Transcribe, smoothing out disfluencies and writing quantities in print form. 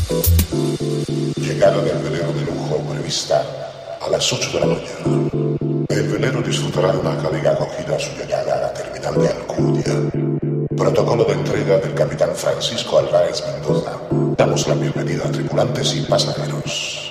Llegada del velero de lujo prevista a las 8 de la mañana. El velero disfrutará de una cálida acogida a su llegada a la terminal de Alcudia. Protocolo de entrega del capitán Francisco Álvarez Mendoza. Damos la bienvenida a tripulantes y pasajeros.